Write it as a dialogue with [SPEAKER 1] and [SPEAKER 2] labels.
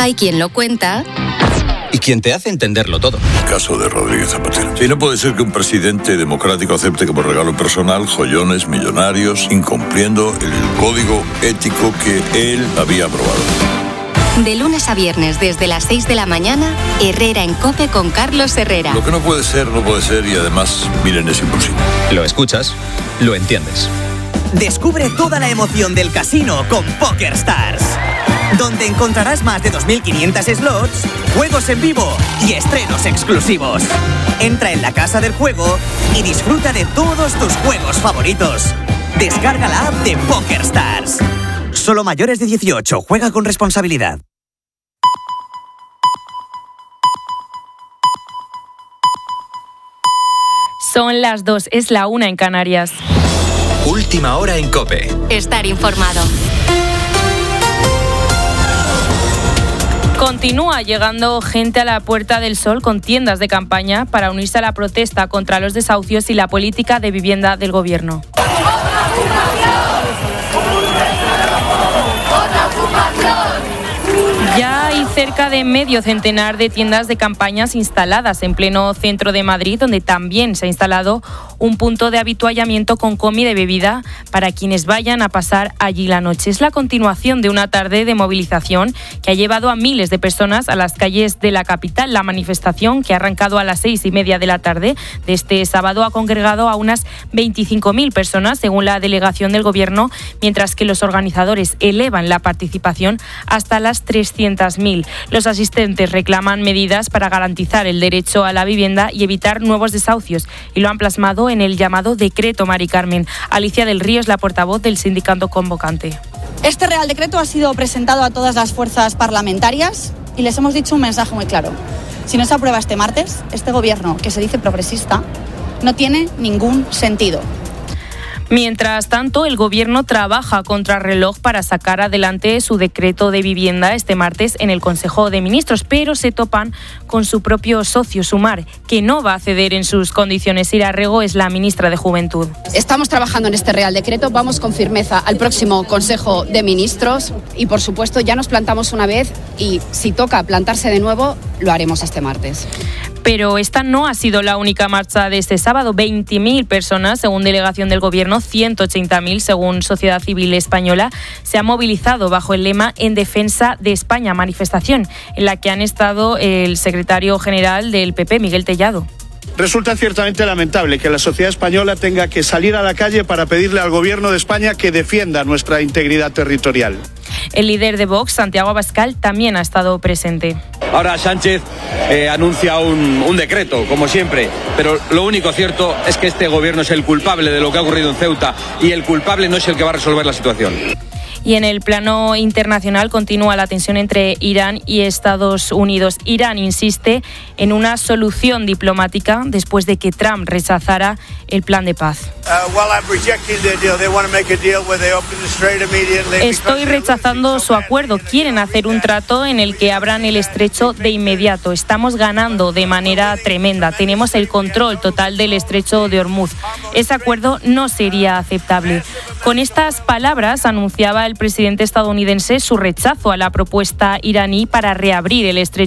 [SPEAKER 1] hay quien lo cuenta
[SPEAKER 2] y quien te hace entenderlo todo.
[SPEAKER 3] Caso de Rodríguez Zapatero. Y no puede ser que un presidente democrático acepte como regalo personal joyones millonarios, incumpliendo el código ético que él había aprobado.
[SPEAKER 1] De lunes a viernes desde las 6 de la mañana, Herrera en COPE con Carlos Herrera.
[SPEAKER 3] Lo que no puede ser y además, miren, es imposible.
[SPEAKER 2] Lo escuchas, lo entiendes.
[SPEAKER 4] Descubre toda la emoción del casino con PokerStars, donde encontrarás más de 2.500 slots, juegos en vivo y estrenos exclusivos. Entra en la casa del juego y disfruta de todos tus juegos favoritos. Descarga la app de PokerStars. Solo mayores de 18. Juega con responsabilidad.
[SPEAKER 5] Son las 2, es la 1 en Canarias.
[SPEAKER 2] Última hora en COPE.
[SPEAKER 1] Estar informado.
[SPEAKER 5] Continúa llegando gente a la Puerta del Sol con tiendas de campaña para unirse a la protesta contra los desahucios y la política de vivienda del gobierno. Ya hay cerca de medio centenar de tiendas de campañas instaladas en pleno centro de Madrid, donde también se ha instalado un punto de habituallamiento con comida y bebida para quienes vayan a pasar allí la noche. Es la continuación de una tarde de movilización que ha llevado a miles de personas a las calles de la capital. La manifestación, que ha arrancado a las 6:30 de la tarde de este sábado, ha congregado a unas 25.000 personas, según la delegación del Gobierno, mientras que los organizadores elevan la participación hasta las 300.000. Los asistentes reclaman medidas para garantizar el derecho a la vivienda y evitar nuevos desahucios, y lo han plasmado en el llamado decreto Mari Carmen. Alicia del Río es la portavoz del sindicato convocante.
[SPEAKER 6] Este Real Decreto ha sido presentado a todas las fuerzas parlamentarias y les hemos dicho un mensaje muy claro. Si no se aprueba este martes, este gobierno, que se dice progresista, no tiene ningún sentido.
[SPEAKER 5] Mientras tanto, el Gobierno trabaja a contrarreloj para sacar adelante su decreto de vivienda este martes en el Consejo de Ministros, pero se topan con su propio socio, Sumar, que no va a ceder en sus condiciones. Ira Rego es la ministra de Juventud.
[SPEAKER 7] Estamos trabajando en este Real Decreto, vamos con firmeza al próximo Consejo de Ministros y, por supuesto, ya nos plantamos una vez y si toca plantarse de nuevo, lo haremos este martes.
[SPEAKER 5] Pero esta no ha sido la única marcha de este sábado. 20.000 personas, según delegación del Gobierno, 180.000, según Sociedad Civil Española, se han movilizado bajo el lema En defensa de España, manifestación en la que han estado el secretario general del PP, Miguel Tellado.
[SPEAKER 8] Resulta ciertamente lamentable que la sociedad española tenga que salir a la calle para pedirle al Gobierno de España que defienda nuestra integridad territorial.
[SPEAKER 5] El líder de Vox, Santiago Abascal, también ha estado presente.
[SPEAKER 9] Ahora Sánchez anuncia un decreto, como siempre, pero lo único cierto es que este gobierno es el culpable de lo que ha ocurrido en Ceuta y el culpable no es el que va a resolver la situación.
[SPEAKER 5] Y en el plano internacional continúa la tensión entre Irán y Estados Unidos. Irán insiste en una solución diplomática después de que Trump rechazara el plan de paz. Estoy rechazando su acuerdo. Quieren hacer un trato en el que abran el estrecho de inmediato. Estamos ganando de manera tremenda. Tenemos el control total del estrecho de Hormuz. Ese acuerdo no sería aceptable. Con estas palabras anunciaba el presidente estadounidense su rechazo a la propuesta iraní para reabrir el estrecho